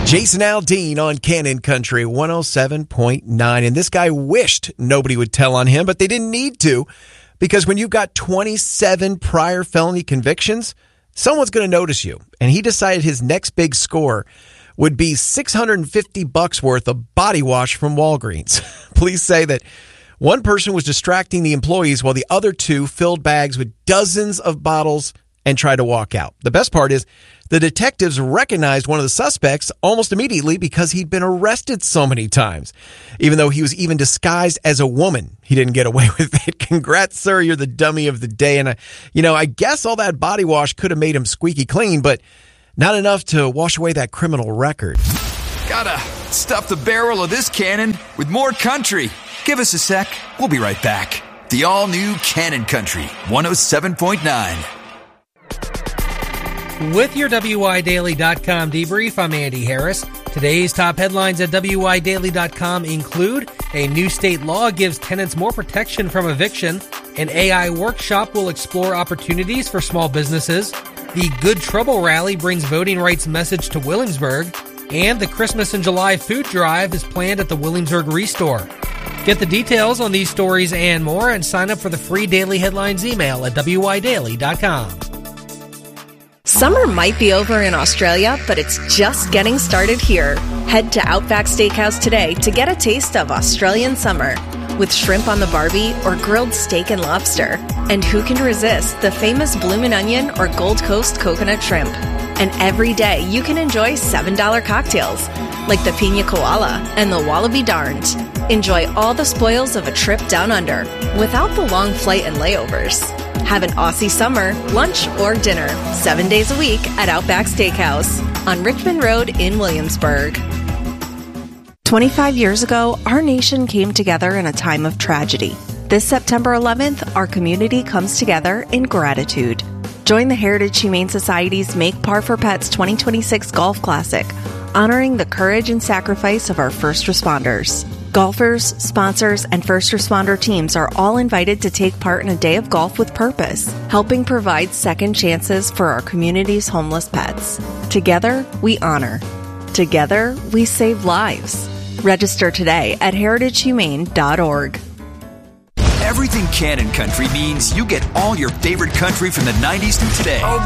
Jason Aldean on Cannon Country 107.9. And this guy wished nobody would tell on him, but they didn't need to, because when you've got 27 prior felony convictions, someone's going to notice you. And he decided his next big score would be $650 worth of body wash from Walgreens. Police say that one person was distracting the employees while the other two filled bags with dozens of bottles and tried to walk out. The best part is the detectives recognized one of the suspects almost immediately because he'd been arrested so many times. Even though he was even disguised as a woman, he didn't get away with it. Congrats, sir. You're the dummy of the day. And, I guess all that body wash could have made him squeaky clean, but not enough to wash away that criminal record. Gotta stuff the barrel of this cannon with more country. Give us a sec. We'll be right back. The all-new Cannon Country 107.9. With your WIDaily.com debrief, I'm Andy Harris. Today's top headlines at WIDaily.com include: a new state law gives tenants more protection from eviction, an AI workshop will explore opportunities for small businesses, the Good Trouble Rally brings voting rights message to Williamsburg, and the Christmas in July food drive is planned at the Williamsburg Restore. Get the details on these stories and more, and sign up for the free Daily Headlines email at WIDaily.com. Summer might be over in Australia, but it's just getting started here. Head to Outback Steakhouse today to get a taste of Australian summer with shrimp on the barbie or grilled steak and lobster. And who can resist the famous bloomin' onion or Gold Coast coconut shrimp? And every day you can enjoy $7 cocktails like the Pina Koala and the Wallaby Darned. Enjoy all the spoils of a trip down under without the long flight and layovers. Have an Aussie summer, lunch or dinner, 7 days a week at Outback Steakhouse on Richmond Road in Williamsburg. 25 years ago, our nation came together in a time of tragedy. This September 11th, our community comes together in gratitude. Join the Heritage Humane Society's Make Par for Pets 2026 Golf Classic, honoring the courage and sacrifice of our first responders. Golfers, sponsors, and first responder teams are all invited to take part in a day of golf with purpose, helping provide second chances for our community's homeless pets. Together, we honor. Together, we save lives. Register today at heritagehumane.org. Everything Cannon Country means you get all your favorite country from the 90s to today. Oh